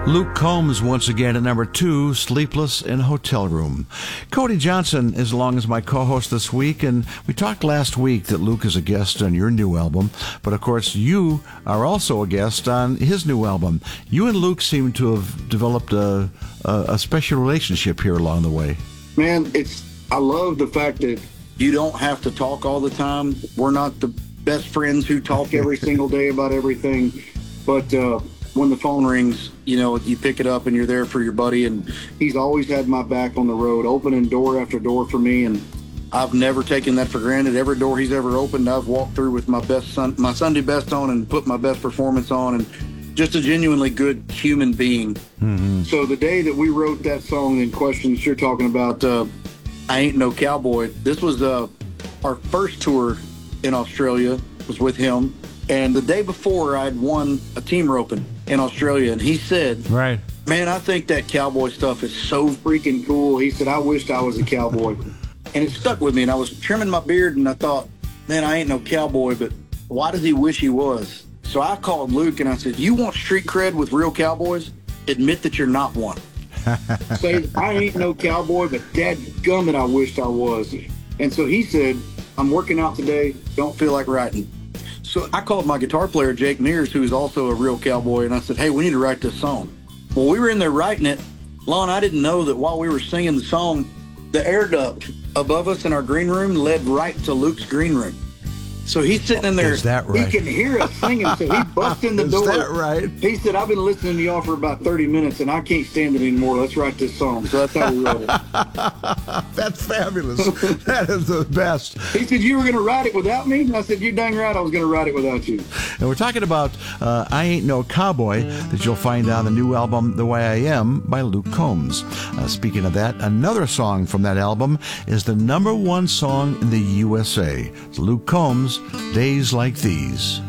Luke Combs once again at number 2, Sleepless in a Hotel Room. Cody Johnson is along as my co-host this week, and we talked last week that Luke is a guest on your new album, but of course you are also a guest on his new album. You and Luke seem to have developed a special relationship here along the way. Man, I love the fact that you don't have to talk all the time. We're not the best friends who talk every single day about everything, but when the phone rings, you pick it up and you're there for your buddy, and he's always had my back on the road, opening door after door for me, and I've never taken that for granted. Every door he's ever opened, I've walked through with my Sunday best on and put my best performance on, and just a genuinely good human being. Mm-hmm. So the day that we wrote that song in question that you're talking about, I Ain't No Cowboy, this was our first tour in Australia, was with him. And the day before, I'd won a team roping in Australia, and he said, "Right, man, I think that cowboy stuff is so freaking cool." He said, "I wished I was a cowboy." And it stuck with me, and I was trimming my beard, and I thought, man, I ain't no cowboy, but why does he wish he was? So I called Luke, and I said, you want street cred with real cowboys? Admit that you're not one. Say, I ain't no cowboy, but dadgummit, I wished I was. And so he said, I'm working out today, don't feel like writing. So I called my guitar player, Jake Mears, who is also a real cowboy, and I said, hey, we need to write this song. Well, we were in there writing it. Lon, I didn't know that while we were singing the song, the air duct above us in our green room led right to Luke's green room. So he's sitting in there. Is that right? He can hear us singing, so he busts in the door. Is that right? He said, I've been listening to y'all for about 30 minutes, and I can't stand it anymore. Let's write this song. So that's how we wrote it. That's fabulous. That is the best. He said, you were going to write it without me? And I said, you're dang right I was going to write it without you. And we're talking about I Ain't No Cowboy, that you'll find on the new album, The Way I Am, by Luke Combs. Speaking of that, another song from that album is the #1 song in the USA. It's Luke Combs, Days Like These.